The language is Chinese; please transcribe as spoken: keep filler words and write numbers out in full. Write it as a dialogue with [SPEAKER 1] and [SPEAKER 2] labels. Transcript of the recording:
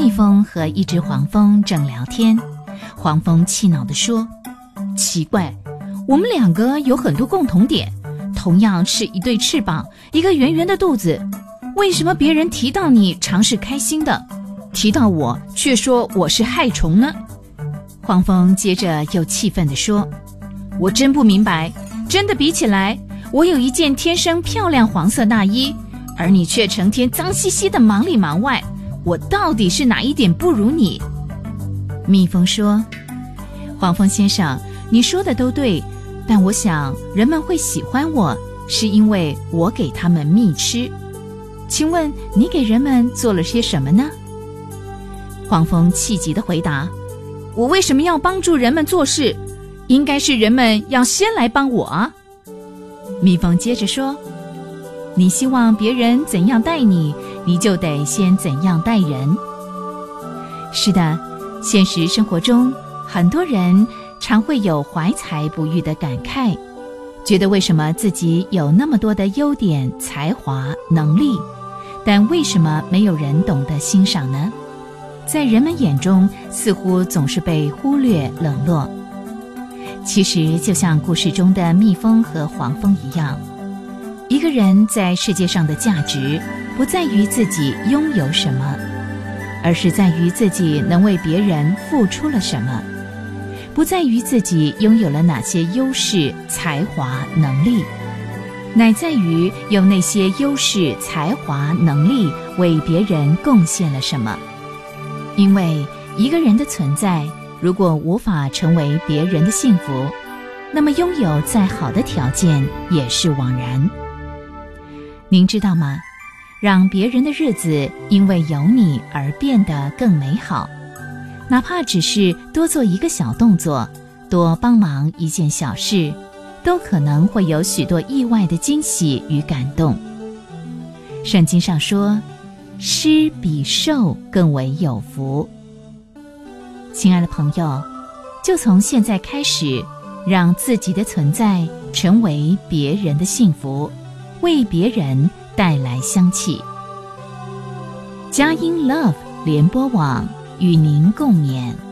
[SPEAKER 1] 蜜蜂和一只黄蜂正聊天，黄蜂气恼地说：奇怪，我们两个有很多共同点，同样是一对翅膀，一个圆圆的肚子，为什么别人提到你常是开心的，提到我却说我是害虫呢？黄蜂接着又气愤地说：我真不明白，真的比起来，我有一件天生漂亮黄色大衣，而你却成天脏兮兮的忙里忙外，我到底是哪一点不如你？蜜蜂说：黄蜂先生，你说的都对，但我想人们会喜欢我，是因为我给他们蜜吃。请问你给人们做了些什么呢？黄蜂气急地回答：我为什么要帮助人们做事？应该是人们要先来帮我啊。蜜蜂接着说：你希望别人怎样待你，你就得先怎样待人。是的，现实生活中很多人常会有怀才不遇的感慨，觉得为什么自己有那么多的优点、才华、能力，但为什么没有人懂得欣赏呢？在人们眼中似乎总是被忽略冷落。其实就像故事中的蜜蜂和黄蜂一样，一个人在世界上的价值不在于自己拥有什么，而是在于自己能为别人付出了什么，不在于自己拥有了哪些优势、才华、能力，乃在于用那些优势、才华、能力为别人贡献了什么。因为一个人的存在，如果无法成为别人的幸福，那么拥有再好的条件也是枉然。您知道吗？让别人的日子因为有你而变得更美好，哪怕只是多做一个小动作，多帮忙一件小事，都可能会有许多意外的惊喜与感动。圣经上说，施比受更为有福。亲爱的朋友，就从现在开始，让自己的存在成为别人的幸福，为别人带来香气。佳音 Love 联播网与您共勉。